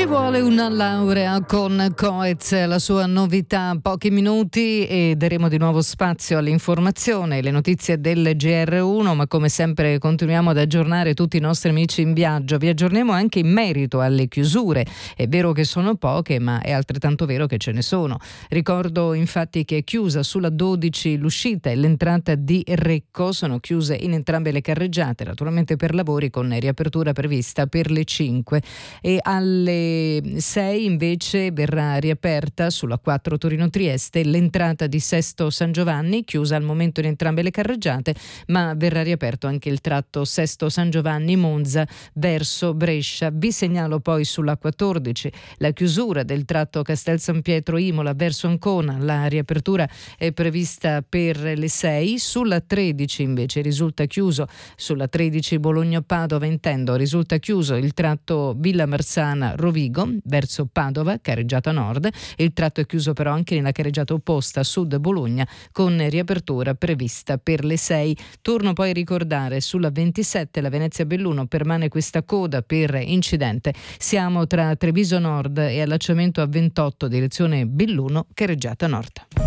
vuole una laurea con Coez, la sua novità, pochi minuti e daremo di nuovo spazio all'informazione, le notizie del GR1, ma come sempre continuiamo ad aggiornare tutti i nostri amici in viaggio. Vi aggiorniamo anche in merito alle chiusure. È vero che sono poche, ma è altrettanto vero che ce ne sono. Ricordo infatti che è chiusa sulla 12 l'uscita e l'entrata di Recco, sono chiuse in entrambe le carreggiate, naturalmente per lavori, con riapertura prevista per le 5 e alle 6 invece verrà riaperta sulla 4 Torino-Trieste l'entrata di Sesto San Giovanni, chiusa al momento in entrambe le carreggiate, ma verrà riaperto anche il tratto Sesto San Giovanni-Monza verso Brescia. Vi segnalo poi sulla 14 la chiusura del tratto Castel San Pietro-Imola verso Ancona, la riapertura è prevista per le 6. Sulla 13 invece risulta chiuso, sulla 13 Bologna-Padova risulta chiuso il tratto Villa Marsana-Rovigo verso Padova, carreggiata nord. Il tratto è chiuso però anche nella carreggiata opposta sud Bologna, con riapertura prevista per le 6. Torno poi a ricordare sulla 27 la Venezia-Belluno permane questa coda per incidente. Siamo tra Treviso Nord e allacciamento a 28 direzione Belluno, carreggiata nord.